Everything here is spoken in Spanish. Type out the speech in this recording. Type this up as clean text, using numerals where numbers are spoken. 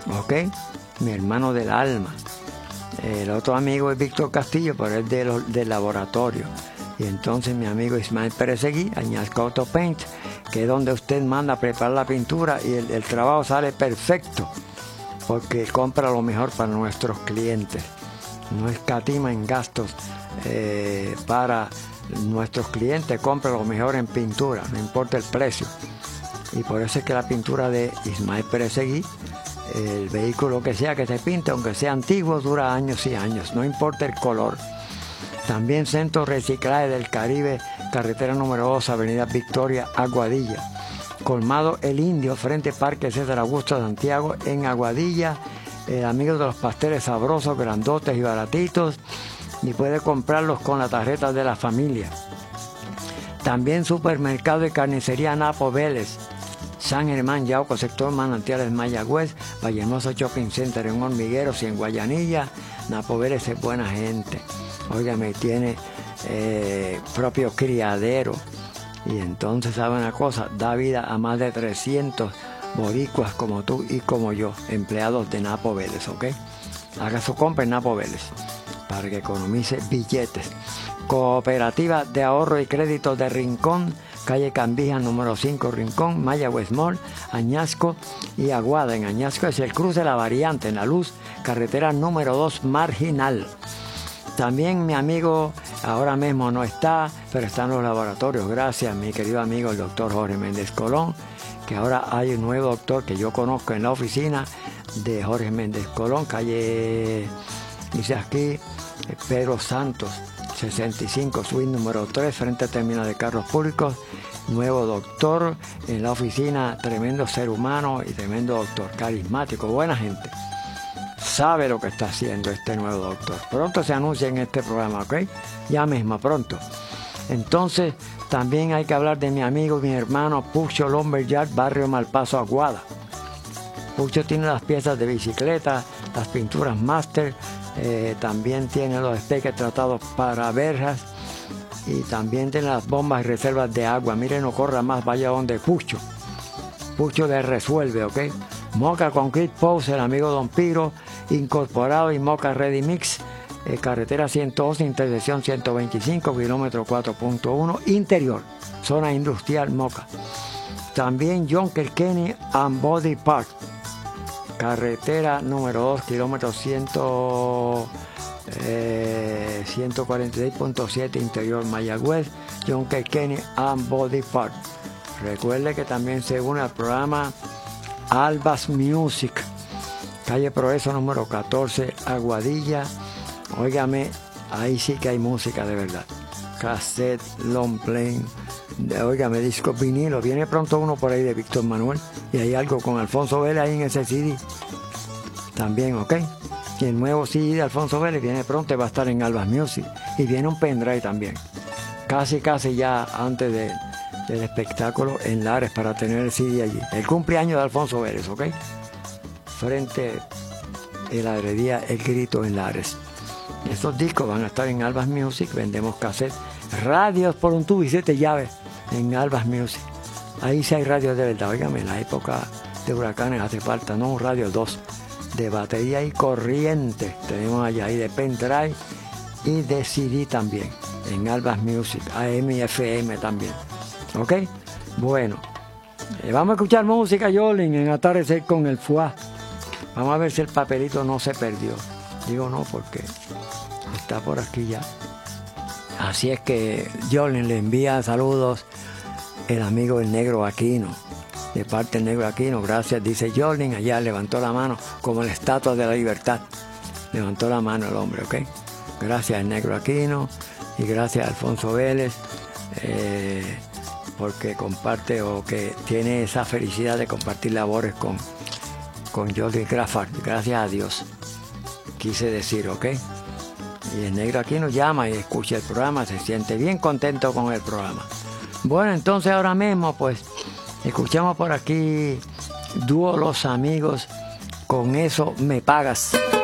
¿ok? Mi hermano del alma. El otro amigo es Víctor Castillo, pero es del laboratorio. Y entonces mi amigo Ismael Pereseguí, Añasco Auto Paint, que es donde usted manda a preparar la pintura y el trabajo sale perfecto, porque compra lo mejor para nuestros clientes. No escatima en gastos para nuestros clientes, compra lo mejor en pintura, no importa el precio. Y por eso es que la pintura de Ismael Pereseguí, el vehículo que sea que se pinte, aunque sea antiguo, dura años y años, no importa el color. También Centro Reciclaje del Caribe, carretera número 2, Avenida Victoria, Aguadilla. Colmado El Indio, frente Parque César Augusto Santiago, en Aguadilla. El amigo de los pasteles sabrosos, grandotes y baratitos. Y puede comprarlos con la tarjeta de la familia. También Supermercado y Carnicería Napo Vélez, San Germán, Yauco, sector Manantiales, Mayagüez, Vallehermoso Shopping Center en Hormigueros y en Guayanilla. Napo Vélez es buena gente. Óigame, tiene propio criadero. Y entonces, ¿sabe una cosa? Da vida a más de 300 boricuas como tú y como yo, empleados de Napo Vélez, ¿ok? Haga su compra en Napo Vélez para que economice billetes. Cooperativa de Ahorro y Crédito de Rincón, calle Cambija, número 5, Rincón, Mayagüez Mall, Añasco y Aguada. En Añasco es el cruce de la variante, en La Luz, carretera número 2, Marginal. También mi amigo, ahora mismo no está, pero está en los laboratorios, gracias mi querido amigo el doctor Jorge Méndez Colón, que ahora hay un nuevo doctor que yo conozco en la oficina de Jorge Méndez Colón, calle, dice aquí, Pedro Santos, 65, suite número 3, frente a terminal de carros públicos. Nuevo doctor en la oficina, tremendo ser humano y tremendo doctor, carismático, buena gente. Sabe lo que está haciendo este nuevo doctor. Pronto se anuncia en este programa, ¿ok? Ya mismo, pronto. Entonces, también hay que hablar de mi amigo, mi hermano Pucho Lumberyard, barrio Malpaso, Aguada. Pucho tiene las piezas de bicicleta, las pinturas máster, también tiene los espeques tratados para verjas y también tiene las bombas y reservas de agua. Miren, no corra más, vaya donde Pucho. Pucho le resuelve, ¿ok? Moca Concrete Post, el amigo Don Piro, incorporado, y Moca Ready Mix, carretera 111, intersección 125, kilómetro 4.1, interior, zona industrial Moca. También John Kilkenny and Body Park, carretera número 2, kilómetro 146.7, interior Mayagüez, John Kilkenny and Body Park. Recuerde que también se une al programa Albas Music, calle Progreso número 14, Aguadilla. Óigame, ahí sí que hay música de verdad. Cassette, long plane, óigame, disco vinilo. Viene pronto uno por ahí de Víctor Manuel y hay algo con Alfonso Vélez ahí en ese CD. También, ¿ok? Y el nuevo CD de Alfonso Vélez viene pronto y va a estar en Albas Music. Y viene un pendrive también. Casi ya antes del espectáculo en Lares para tener el CD allí. El cumpleaños de Alfonso Vélez, ¿ok? Frente a la herrería El Grito en Lares. Estos discos van a estar en Albas Music. Vendemos cassettes, radios por un tubo y 7 llaves en Albas Music. Ahí sí hay radios de verdad. Óigame, en la época de huracanes hace falta, no un radio, 2 de batería y corriente. Tenemos allá, y de pendrive y de CD también en Albas Music, AM y FM también. ¿Ok? Bueno, vamos a escuchar música, Yolin, en Atardecer con el Fuá. Vamos a ver si el papelito no se perdió. Digo no, porque está por aquí ya. Así es que Yolin le envía saludos el amigo el Negro Aquino. De parte del Negro Aquino, gracias, dice Yolin. Allá levantó la mano como la Estatua de la Libertad. Levantó la mano el hombre, ¿ok? Gracias al Negro Aquino y gracias a Alfonso Vélez. Porque comparte o que tiene esa felicidad de compartir labores con Jordi Grafard, gracias a Dios, quise decir, ¿ok? Y el Negro aquí nos llama y escucha el programa, se siente bien contento con el programa. Bueno, entonces ahora mismo pues escuchamos por aquí dúo Los Amigos con Eso Me Pagas.